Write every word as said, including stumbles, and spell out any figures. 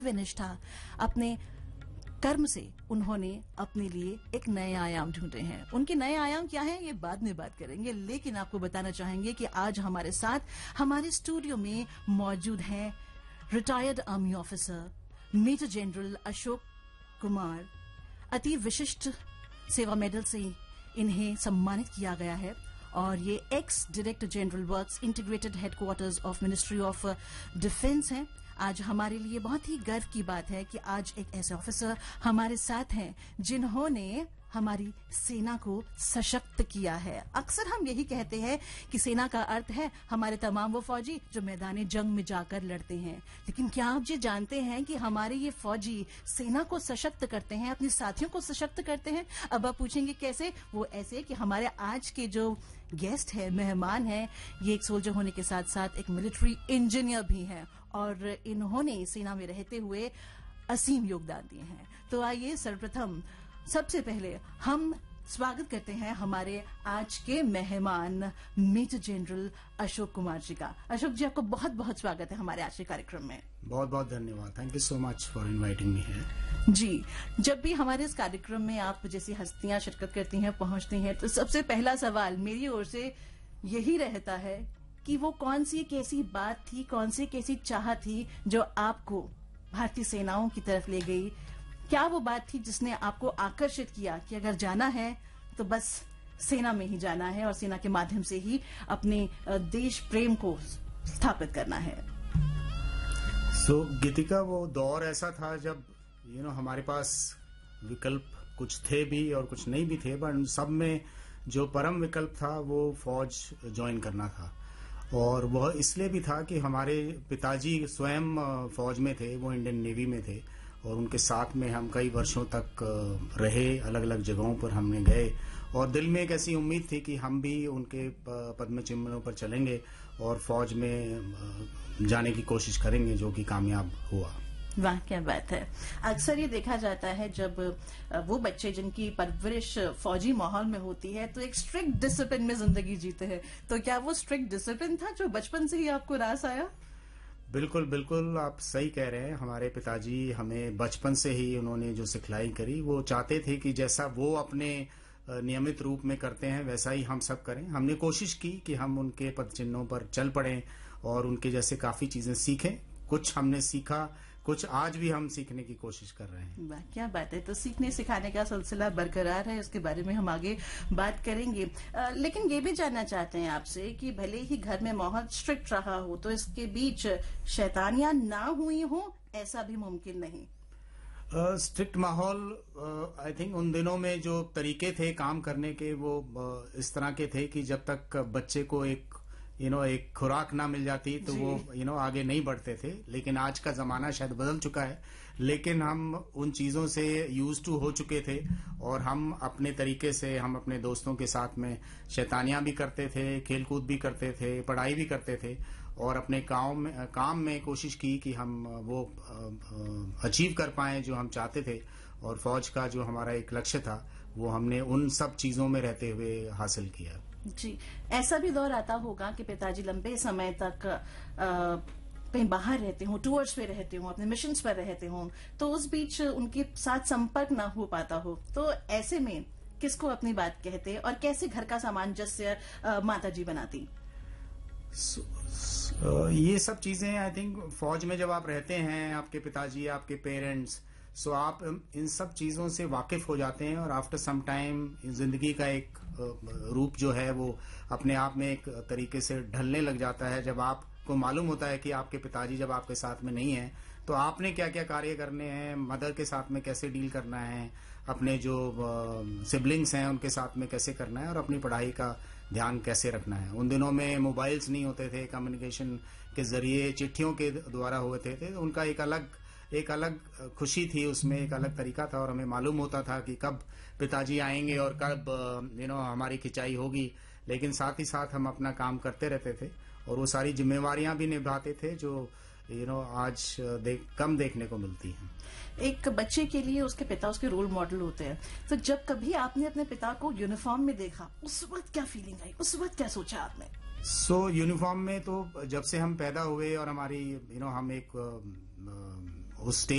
निष्ठा, अपने कर्म से उन्होंने अपने लिए एक नए आयाम ढूंढे हैं। उनके नए आयाम क्या हैं ये बाद में बात करेंगे, लेकिन आपको बताना चाहेंगे कि आज हमारे साथ हमारे स्टूडियो में मौजूद हैं retired army officer major general Ashok Kumar. अति विशिष्ट सेवा मेडल से इन्हें सम्मानित किया गया है और ये ex director general works integrated headquarters of ministry of defence हैं। आज हमारे लिए बहुत ही गर्व की बात है कि आज एक ऐसे ऑफिसर हमारे साथ हैं जिन्होंने हमारी सेना को सशक्त किया है। अक्सर हम यही कहते हैं कि सेना का अर्थ है हमारे तमाम वो फौजी जो मैदान जंग में जाकर लड़ते हैं, लेकिन क्या आप ये जानते हैं कि हमारे ये फौजी सेना को सशक्त करते हैं, अपने साथियों को सशक्त करते हैं। अब आप पूछेंगे कैसे? वो ऐसे कि हमारे आज के जो गेस्ट है, मेहमान है, ये एक सोल्जर होने के साथ साथ एक मिलिट्री इंजीनियर भी हैं और इन्होंने सेना में रहते हुए असीम योगदान दिए हैं। तो आइए सर्वप्रथम सबसे पहले हम स्वागत करते हैं हमारे आज के मेहमान मेजर जनरल अशोक कुमार जी का। अशोक जी, आपको बहुत बहुत स्वागत है हमारे आज के कार्यक्रम में। बहुत बहुत धन्यवाद। Thank you so much for inviting me here. जी, जब भी हमारे इस कार्यक्रम में आप जैसी हस्तियां शिरकत करती हैं, पहुंचती हैं, तो सबसे पहला सवाल मेरी ओर से यही रहता है कि वो कौन सी एक ऐसी बात थी, कौन सी एक ऐसी चाह थी जो आपको भारतीय सेनाओं की तरफ ले गई? क्या वो बात थी जिसने आपको आकर्षित किया कि अगर जाना है तो बस सेना में ही जाना है और सेना के माध्यम से ही अपने देश प्रेम को स्थापित करना है? सो so, गीतिका, वो दौर ऐसा था जब यू you नो know, हमारे पास विकल्प कुछ थे भी और कुछ नहीं भी थे, पर सब में जो परम विकल्प था वो फौज ज्वाइन करना था। और वह इसलिए भी था कि हमारे पिताजी स्वयं फौज में थे, वो इंडियन नेवी में थे और उनके साथ में हम कई वर्षों तक रहे, अलग अलग जगहों पर हमने गए और दिल में एक ऐसी उम्मीद थी कि हम भी उनके पद्म चिन्हों पर चलेंगे और फौज में जाने की कोशिश करेंगे, जो कि कामयाब हुआ। वाह, क्या बात है। अक्सर ये देखा जाता है जब वो बच्चे जिनकी परवरिश फौजी माहौल में होती है तो एक स्ट्रिक्ट डिसिप्लिन में जिंदगी जीते हैं, तो क्या वो स्ट्रिक्ट डिसिप्लिन था जो बचपन से ही आपको रास आया? बिल्कुल बिल्कुल, आप सही कह रहे हैं। हमारे पिताजी हमें बचपन से ही उन्होंने जो सिखलाई करी, वो चाहते थे कि जैसा वो अपने नियमित रूप में करते हैं वैसा ही हम सब करें। हमने कोशिश की कि हम उनके पद चिन्हों पर चल पड़ें और उनके जैसे काफी चीजें सीखें। कुछ हमने सीखा, कुछ आज भी हम सीखने की कोशिश कर रहे हैं। वाह, क्या बात है। तो सीखने सिखाने का सिलसिला बरकरार है, उसके बारे में हम आगे बात करेंगे। आ, लेकिन ये भी जानना चाहते हैं आपसे कि भले ही घर में माहौल स्ट्रिक्ट रहा हो तो इसके बीच शैतानियां ना हुई हो, ऐसा भी मुमकिन नहीं? स्ट्रिक्ट uh, माहौल आई थिंक उन दिनों में जो तरीके थे काम करने के वो uh, इस तरह के थे कि जब तक बच्चे को एक यू you नो know, एक खुराक ना मिल जाती तो वो यू you नो know, आगे नहीं बढ़ते थे। लेकिन आज का जमाना शायद बदल चुका है, लेकिन हम उन चीजों से यूज टू हो चुके थे और हम अपने तरीके से हम अपने दोस्तों के साथ में शैतानियां भी करते थे, खेलकूद भी करते थे, पढ़ाई भी करते थे और अपने काम में काम में कोशिश की कि हम वो अचीव कर पाए जो हम चाहते थे। और फौज का जो हमारा एक लक्ष्य था वो हमने उन सब चीजों में रहते हुए हासिल किया। जी, ऐसा भी दौर आता होगा कि पिताजी लंबे समय तक आ, कहीं बाहर रहते हों, टूर्स पे रहते हों, अपने मिशंस पर रहते हों, तो उस बीच उनके साथ संपर्क ना हो पाता हो, तो ऐसे में किसको अपनी बात कहते और कैसे घर का सामंजस्य माता जी बनाती? so, so, ये सब चीजें आई थिंक फौज में जब आप रहते हैं, आपके पिताजी, आपके पेरेंट्स, सो so आप इन सब चीजों से वाकिफ हो जाते हैं और आफ्टर सम टाइम जिंदगी का एक रूप जो है वो अपने आप में एक तरीके से ढलने लग जाता है। जब आपको मालूम होता है कि आपके पिताजी जब आपके साथ में नहीं है तो आपने क्या क्या कार्य करने हैं, मदर के साथ में कैसे डील करना है, अपने जो सिबलिंग्स हैं उनके साथ में कैसे करना है और अपनी पढ़ाई का ध्यान कैसे रखना है। उन दिनों में मोबाइल्स नहीं होते थे, कम्युनिकेशन के जरिए चिट्ठियों के द्वारा होते थे, तो उनका एक अलग एक अलग खुशी थी, उसमें एक अलग तरीका था और हमें मालूम होता था कि कब पिताजी आएंगे और कब यू नो हमारी खिंचाई होगी। लेकिन साथ ही साथ हम अपना काम करते रहते थे और वो सारी जिम्मेवारियां भी निभाते थे जो यू नो आज देख, कम देखने को मिलती हैं। एक बच्चे के लिए उसके पिता उसके रोल मॉडल होते हैं, तो जब कभी आपने अपने पिता को यूनिफॉर्म में देखा, उस वक्त क्या फीलिंग आई, उस वक्त क्या सोचा आपने? सो so, यूनिफॉर्म में तो जब से हम पैदा हुए और हमारी यू you नो know, हम एक उस